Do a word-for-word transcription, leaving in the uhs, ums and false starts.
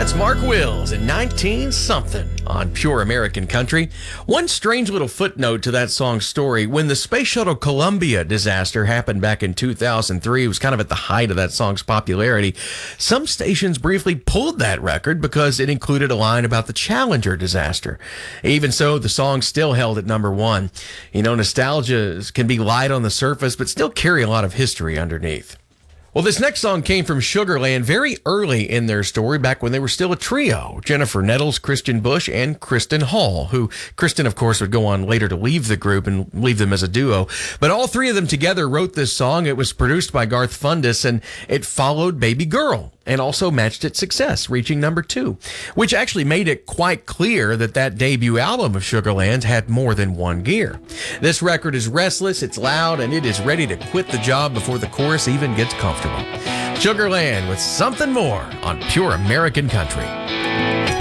That's Mark Wills in nineteen something on Pure American Country. One strange little footnote to that song's story: when the Space Shuttle Columbia disaster happened back in two thousand three, it was kind of at the height of that song's popularity. Some stations briefly pulled that record because it included a line about the Challenger disaster. Even so, the song still held at number one. You know, nostalgia can be light on the surface, but still carry a lot of history underneath. Well, this next song came from Sugarland very early in their story, back when they were still a trio: Jennifer Nettles, Christian Bush, and Kristen Hall, who Kristen, of course, would go on later to leave the group and leave them as a duo. But all three of them together wrote this song. It was produced by Garth Fundis, and it followed Baby Girl and also matched its success, reaching number two, which actually made it quite clear that that debut album of Sugarland had more than one gear. This record is restless, it's loud, and it is ready to quit the job before the chorus even gets comfortable. Sugarland with Something More on Pure American Country.